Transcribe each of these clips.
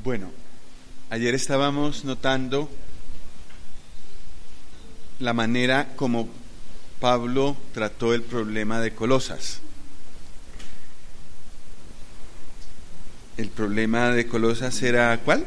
Bueno, ayer estábamos notando la manera como Pablo trató el problema de Colosas. El problema de Colosas era ¿cuál?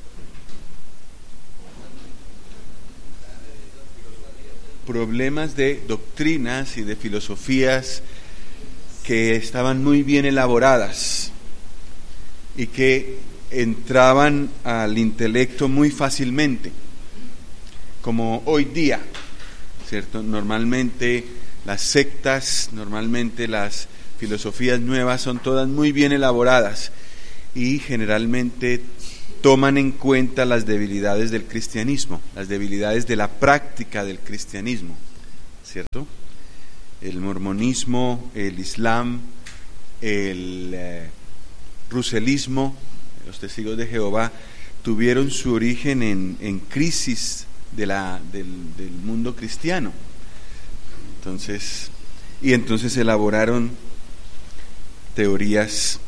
Problemas de doctrinas y de filosofías que estaban muy bien elaboradas y que entraban al intelecto muy fácilmente, como hoy día, ¿cierto? Normalmente las sectas, normalmente las filosofías nuevas son todas muy bien elaboradas y generalmente toman en cuenta las debilidades del cristianismo, las debilidades de la práctica del cristianismo, ¿cierto? El mormonismo, el islam, el ruselismo, los testigos de Jehová tuvieron su origen en crisis del mundo cristiano. Entonces elaboraron teorías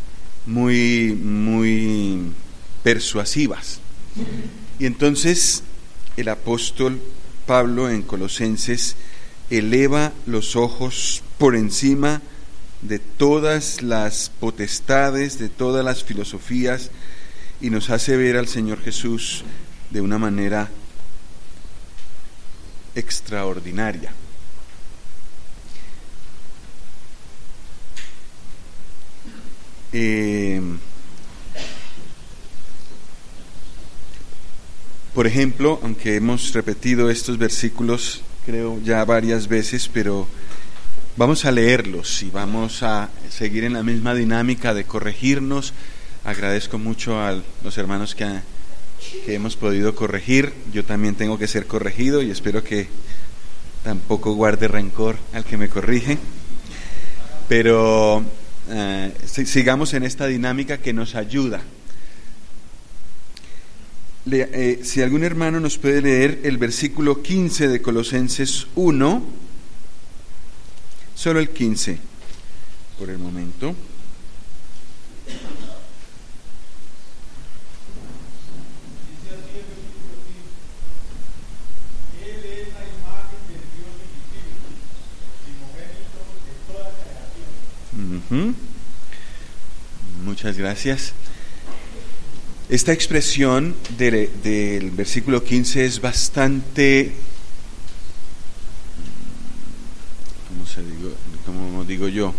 muy persuasivas. Y entonces el apóstol Pablo en Colosenses eleva los ojos por encima de todas las potestades, de todas las filosofías, y nos hace ver al Señor Jesús de una manera extraordinaria. Por ejemplo, aunque hemos repetido estos versículos creo ya varias veces, pero vamos a leerlos y vamos a seguir en la misma dinámica de corregirnos. Agradezco mucho a los hermanos que hemos podido corregir. Yo también tengo que ser corregido y espero que tampoco guarde rencor al que me corrige. Pero sigamos en esta dinámica que nos ayuda. Si algún hermano nos puede leer el versículo 15 de Colosenses 1, solo el 15 por el momento. Él es la imagen del Dios invisible, primogénito de toda creación. Muchas gracias. Esta expresión del versículo 15 es bastante, ¿cómo digo yo?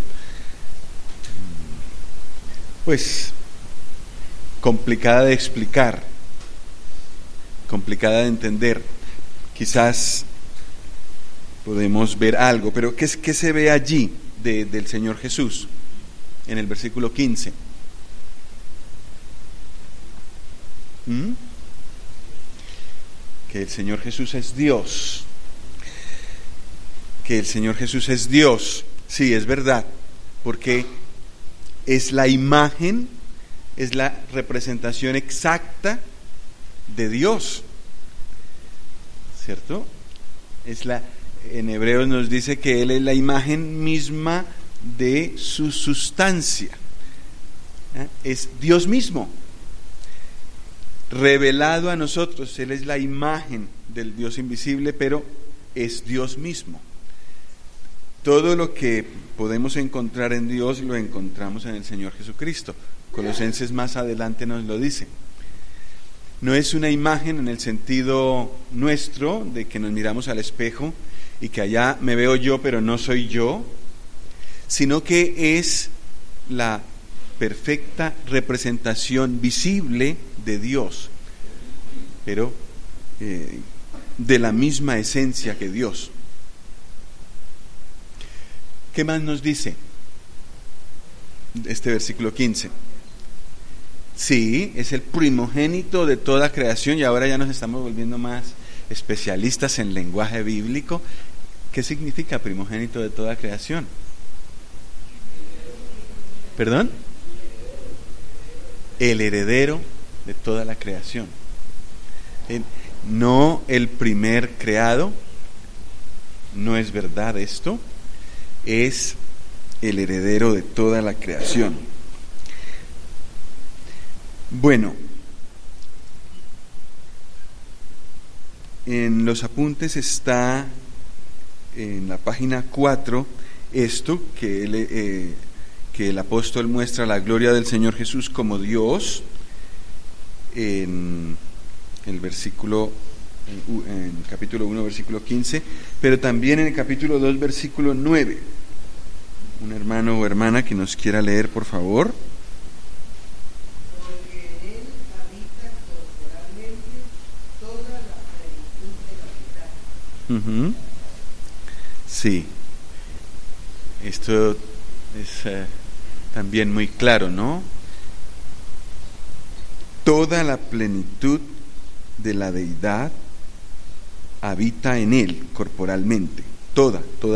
Pues complicada de explicar, complicada de entender. Quizás podemos ver algo, pero ¿qué se ve allí del Señor Jesús en el versículo 15? Que el Señor Jesús es Dios. Que el Señor Jesús es Dios. Sí, es verdad, porque es la imagen, es la representación exacta de Dios, ¿cierto? En Hebreos nos dice que Él es la imagen misma de su sustancia. Es Dios mismo revelado a nosotros. Él es la imagen del Dios invisible, pero es Dios mismo. Todo lo que podemos encontrar en Dios lo encontramos en el Señor Jesucristo. Colosenses más adelante nos lo dice. No es una imagen en el sentido nuestro, de que nos miramos al espejo y que allá me veo yo, pero no soy yo, sino que es la perfecta representación visible de Dios, pero de la misma esencia que Dios. ¿Qué más nos dice este versículo 15? Sí, es el primogénito de toda creación, y ahora ya nos estamos volviendo más especialistas en lenguaje bíblico. ¿Qué significa primogénito de toda creación? ¿Perdón? El heredero de toda la creación. No el primer creado, no es verdad esto, es el heredero de toda la creación. Bueno, En los apuntes está en la página 4 esto que el apóstol muestra la gloria del Señor Jesús como Dios en el versículo, en capítulo 1, versículo 15, pero también en el capítulo 2, versículo 9. Un hermano o hermana que nos quiera leer, por favor. Porque en él habita corporalmente toda la plenitud de la vida. Sí, esto es también muy claro, ¿no? Toda la plenitud de la deidad habita en él corporalmente, toda